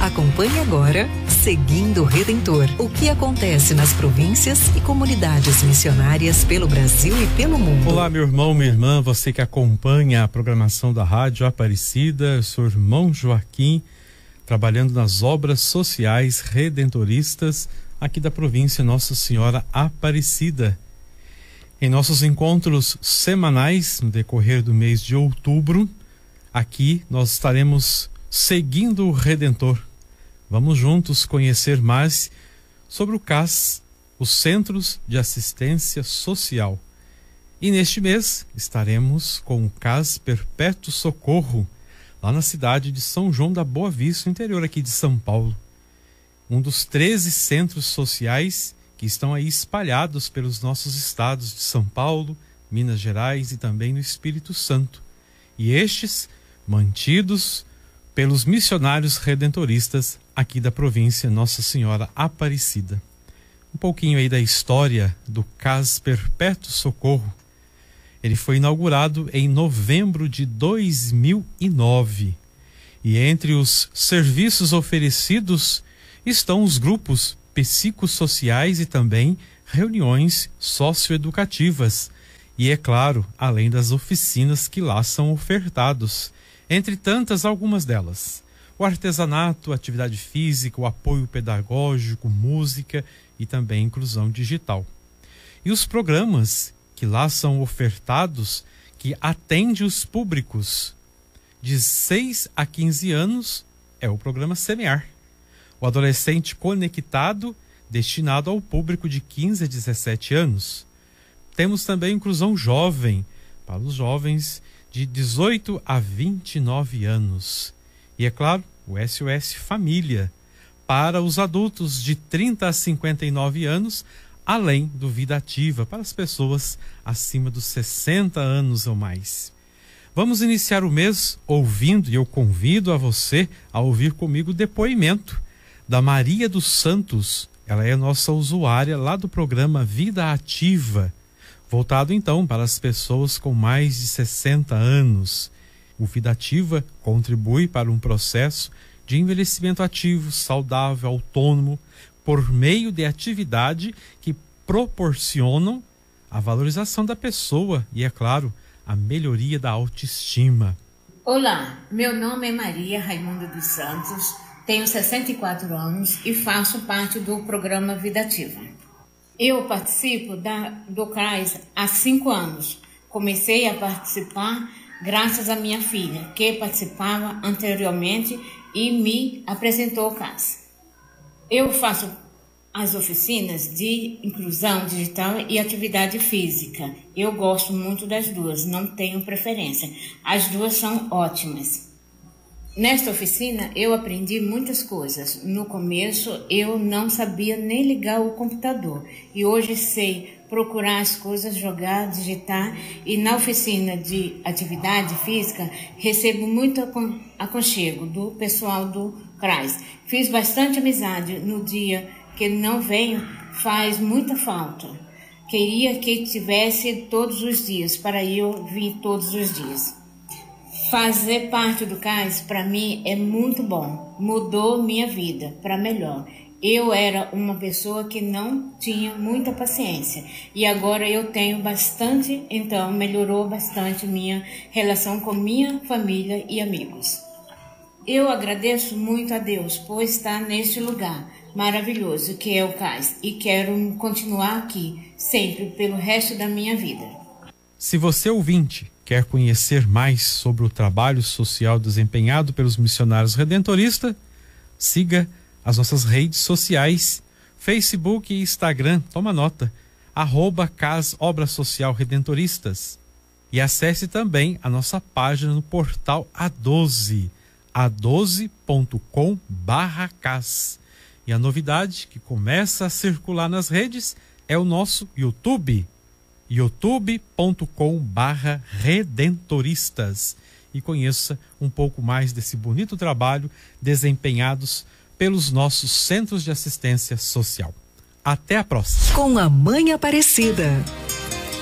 Acompanhe agora Seguindo o Redentor. O que acontece nas províncias e comunidades missionárias pelo Brasil e pelo mundo. Olá, meu irmão, minha irmã, você que acompanha a programação da Rádio Aparecida. Eu sou o irmão Joaquim, trabalhando nas obras sociais redentoristas aqui da província Nossa Senhora Aparecida. Em nossos encontros semanais, no decorrer do mês de outubro, aqui nós estaremos seguindo o Redentor. Vamos juntos conhecer mais sobre o CAS, os Centros de Assistência Social. E neste mês estaremos com o CAS Perpétuo Socorro, lá na cidade de São João da Boa Vista, no interior aqui de São Paulo. Um dos 13 centros sociais que estão aí espalhados pelos nossos estados de São Paulo, Minas Gerais e também no Espírito Santo. E estes mantidos pelos missionários redentoristas aqui da província Nossa Senhora Aparecida. Um pouquinho aí da história do CAS Perpétuo Socorro. Ele foi inaugurado em novembro de 2009. E entre os serviços oferecidos estão os grupos psicossociais e também reuniões socioeducativas. E é claro, além das oficinas que lá são ofertados. Entre tantas, algumas delas: o artesanato, atividade física, o apoio pedagógico, música e também inclusão digital. E os programas que lá são ofertados, que atende os públicos de 6 a 15 anos, é o programa Semear. O adolescente conectado, destinado ao público de 15 a 17 anos. Temos também inclusão jovem, para os jovens de 18 a 29 anos. E é claro, o SOS Família, para os adultos de 30 a 59 anos, além do Vida Ativa, para as pessoas acima dos 60 anos ou mais. Vamos iniciar o mês ouvindo, e eu convido a você a ouvir comigo o depoimento da Maria dos Santos. Ela é nossa usuária lá do programa Vida Ativa, voltado então para as pessoas com mais de 60 anos. O Vida Ativa contribui para um processo de envelhecimento ativo, saudável, autônomo, por meio de atividade que proporcionam a valorização da pessoa e, é claro, a melhoria da autoestima. Olá, meu nome é Maria Raimunda dos Santos, tenho 64 anos e faço parte do programa Vida Ativa. Eu participo do CAS há 5 anos. Comecei a participar graças à minha filha, que participava anteriormente e me apresentou ao CAS. Eu faço as oficinas de inclusão digital e atividade física. Eu gosto muito das duas, não tenho preferência. As duas são ótimas. Nesta oficina eu aprendi muitas coisas. No começo eu não sabia nem ligar o computador e hoje sei procurar as coisas, jogar, digitar, e na oficina de atividade física recebo muito aconchego do pessoal do CRAS. Fiz bastante amizade no dia que não venho, faz muita falta. Queria que tivesse todos os dias para eu vir todos os dias. Fazer parte do CAS, para mim, é muito bom. Mudou minha vida para melhor. Eu era uma pessoa que não tinha muita paciência. E agora eu tenho bastante, então melhorou bastante minha relação com minha família e amigos. Eu agradeço muito a Deus por estar neste lugar maravilhoso que é o CAS. E quero continuar aqui, sempre, pelo resto da minha vida. Se você, ouvinte, quer conhecer mais sobre o trabalho social desempenhado pelos missionários redentoristas, siga as nossas redes sociais, Facebook e Instagram, toma nota, @CAS Obras Social Redentoristas. E acesse também a nossa página no portal A12, a12.com/CAS. E a novidade que começa a circular nas redes é o nosso YouTube, youtube.com/redentoristas, e conheça um pouco mais desse bonito trabalho desempenhados pelos nossos centros de assistência social. Até a próxima. Com a Mãe Aparecida.